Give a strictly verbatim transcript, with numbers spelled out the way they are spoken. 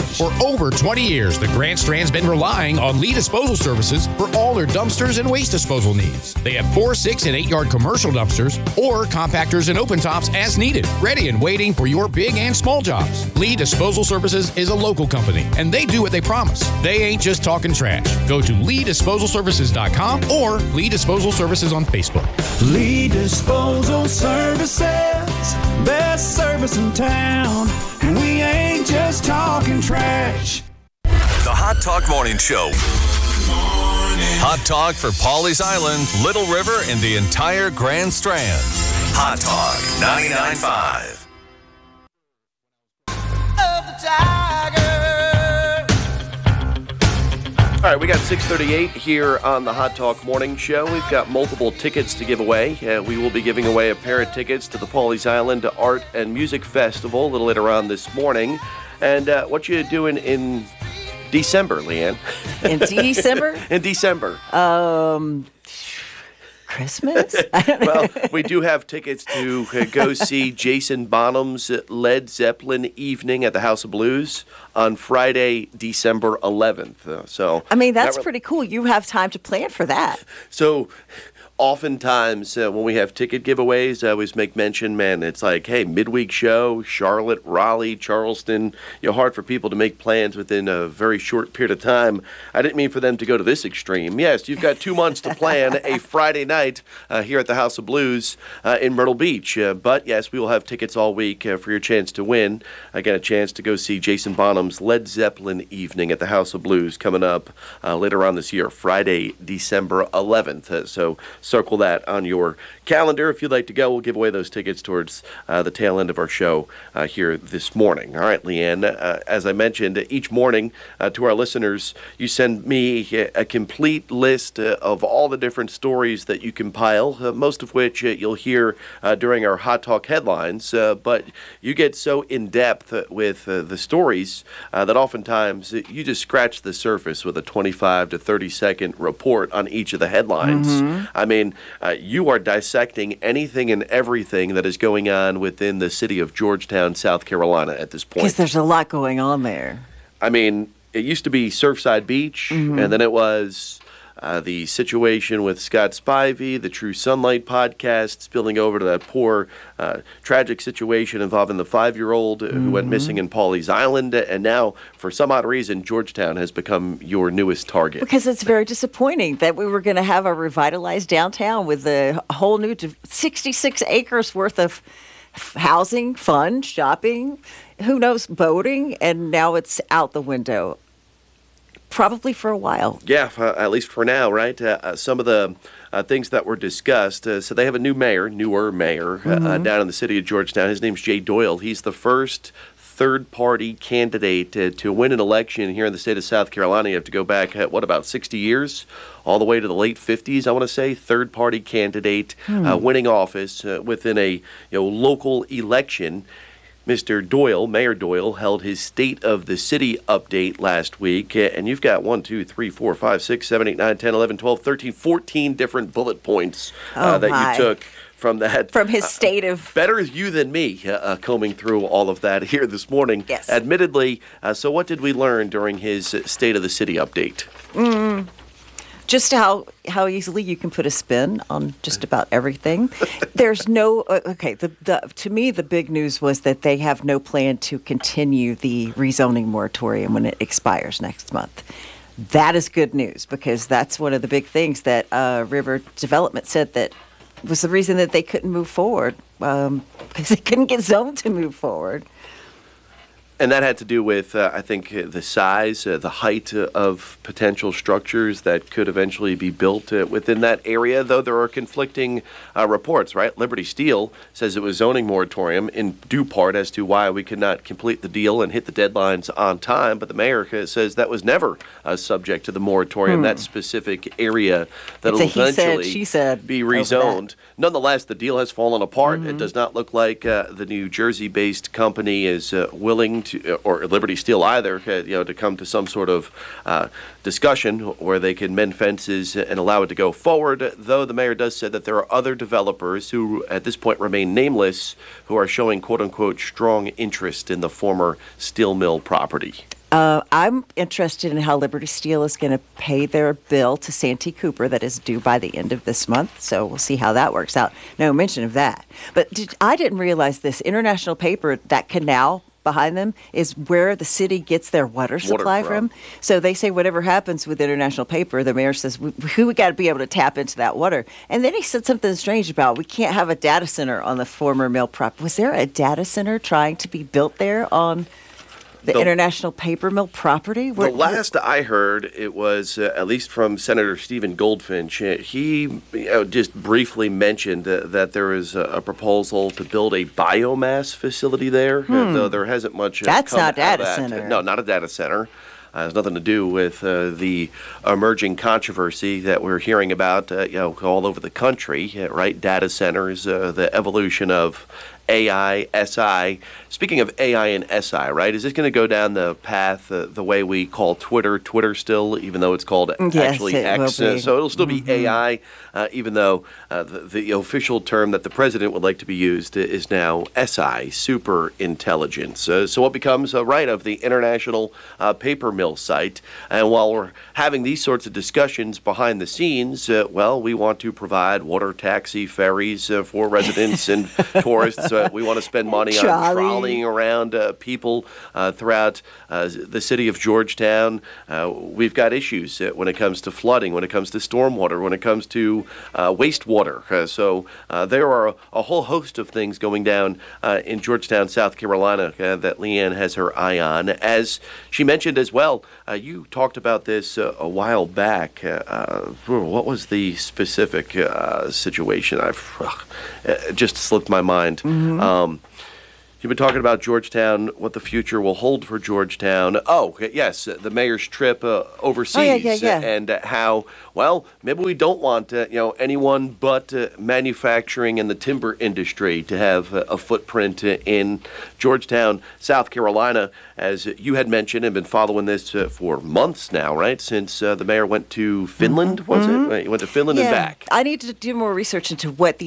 For over twenty years, the Grand Strand's been relying on Lee Disposal Services for all their dumpsters and waste disposal needs. They have four, six, and eight-yard commercial dumpsters or compactors and open tops as needed, ready and waiting for your big and small jobs. Lee Disposal Services is a local company, and they do what they promise. They ain't just talking trash. Go to lee disposal services dot com or Lee Disposal Services on Facebook. Lee Disposal Services, best service in town, and we ain't just talking trash. The Hot Talk Morning Show. Hot Talk for Pawleys Island, Little River, and the entire Grand Strand. Hot Talk ninety-nine point five. All right, we got six thirty-eight here on the Hot Talk Morning Show. We've got multiple tickets to give away. Uh, we will be giving away a pair of tickets to the Pawleys Island Art and Music Festival a little later on this morning. And uh, what you doing in December, Leanne? In December? In December. Um... Christmas? Well, we do have tickets to uh, go see Jason Bonham's Led Zeppelin evening at the House of Blues on Friday, December eleventh. Uh, so I mean, that's that re- pretty cool. You have time to plan for that. So oftentimes uh, when we have ticket giveaways, I always make mention, man, it's like, hey, midweek show, Charlotte, Raleigh, Charleston, you know, hard for people to make plans within a very short period of time. I didn't mean for them to go to this extreme. Yes, you've got two months to plan a Friday night uh, here at the House of Blues uh, in Myrtle Beach. Uh, but yes, we will have tickets all week uh, for your chance to win. I got a chance to go see Jason Bonham's Led Zeppelin evening at the House of Blues coming up uh, later on this year, Friday, December eleventh. Uh, so circle that on your calendar. If you'd like to go, we'll give away those tickets towards uh, the tail end of our show uh, here this morning. All right, Leanne, uh, as I mentioned, each morning uh, to our listeners, you send me a, a complete list uh, of all the different stories that you compile, uh, most of which uh, you'll hear uh, during our Hot Talk headlines, uh, but you get so in-depth uh, with uh, the stories uh, that oftentimes uh, you just scratch the surface with a twenty-five to thirty second report on each of the headlines. Mm-hmm. I mean, Uh, you are dissecting anything and everything that is going on within the city of Georgetown, South Carolina at this point. Because there's a lot going on there. I mean, it used to be Surfside Beach, mm-hmm. and then it was uh, the situation with Scott Spivey, the True Sunlight podcast, spilling over to that poor, uh, tragic situation involving the five-year-old mm-hmm. who went missing in Pawleys Island, and now, for some odd reason, Georgetown has become your newest target. Because it's very disappointing that we were going to have a revitalized downtown with a whole new sixty-six acres worth of housing, fun, shopping, who knows, boating, and now it's out the window. Probably for a while. Yeah, uh, at least for now, right? Uh, uh, some of the uh, things that were discussed. Uh, so they have a new mayor, newer mayor, mm-hmm. uh, down in the city of Georgetown. His name's Jay Doyle. He's the first third-party candidate uh, to win an election here in the state of South Carolina. You have to go back, uh, what, about sixty years? All the way to the late fifties, I want to say. Third-party candidate hmm. uh, winning office uh, within a you know local election. Mister Doyle, Mayor Doyle, held his State of the City update last week, and you've got one, two, three, four, five, six, seven, eight, nine, ten, eleven, twelve, thirteen, fourteen different bullet points uh, oh that my. you took from that. From his state of... Uh, better you than me uh, uh, combing through all of that here this morning. Yes. Admittedly, uh, so what did we learn during his State of the City update? Mm. Just how, how easily you can put a spin on just about everything. There's no, uh, okay, the, the to me, the big news was that they have no plan to continue the rezoning moratorium when it expires next month. That is good news because that's one of the big things that uh, River Development said that was the reason that they couldn't move forward um, because they couldn't get zoned to move forward. And that had to do with, uh, I think, uh, the size, uh, the height uh, of potential structures that could eventually be built uh, within that area, though there are conflicting uh, reports, right? Liberty Steel says it was zoning moratorium in due part as to why we could not complete the deal and hit the deadlines on time, but the mayor says that was never uh, subject to the moratorium, hmm. that specific area that will eventually said, she said be rezoned. Nonetheless, the deal has fallen apart. Mm-hmm. It does not look like uh, the New Jersey-based company is uh, willing to, or Liberty Steel either, uh, you know, to come to some sort of uh, discussion where they can mend fences and allow it to go forward, though the mayor does say that there are other developers who, at this point, remain nameless, who are showing, quote-unquote, strong interest in the former steel mill property. Uh, I'm interested in how Liberty Steel is going to pay their bill to Santee Cooper that is due by the end of this month. So we'll see how that works out. No mention of that. But did, I didn't realize this. International Paper, that canal behind them is where the city gets their water supply Water from. from. So they say whatever happens with International Paper, the mayor says, we, we got to be able to tap into that water. And then he said something strange about we can't have a data center on the former mill prop. Was there a data center trying to be built there on the, The- International Paper Mill property? The last I heard, it was uh, at least from Senator Stephen Goldfinch. uh, He you know, just briefly mentioned uh, that there is a, a proposal to build a biomass facility there, uh, though there hasn't much. Uh, That's come not out of data that. center. No, not a data center. Uh, it has nothing to do with uh, the emerging controversy that we're hearing about, uh, you know, all over the country. uh, Right, data centers, uh, the evolution of A I, S I. Speaking of A I and S I, right, is this going to go down the path uh, the way we call Twitter, Twitter still, even though it's called Yes, actually it X? will Uh, be. so it'll still be A I, uh, even though uh, the, the official term that the president would like to be used is now S I, super intelligence. Uh, so what becomes, uh, right, of the International uh, Paper Mill site? And while we're having these sorts of discussions behind the scenes, uh, well, we want to provide water taxi ferries uh, for residents and tourists. Uh, we want to spend money on Trolley. trolleying around uh, people uh, throughout uh, the city of Georgetown. Uh, we've got issues uh, when it comes to flooding, when it comes to stormwater, when it comes to uh, wastewater. Uh, so uh, there are a, a whole host of things going down uh, in Georgetown, South Carolina, uh, that Leanne has her eye on. As she mentioned as well, uh, you talked about this uh, a while back. Uh, uh, what was the specific uh, situation? I've uh, it just slipped my mind. Um, You've been talking about Georgetown, what the future will hold for Georgetown. Oh, yes, uh, the mayor's trip uh, overseas, Oh, yeah, yeah, yeah. uh, and uh, how, well, maybe we don't want uh, you know anyone but uh, manufacturing and the timber industry to have uh, a footprint uh, in Georgetown, South Carolina, as you had mentioned and been following this uh, for months now, right? Since uh, the mayor went to Finland, was it? He went to Finland and back. I need to do more research into what the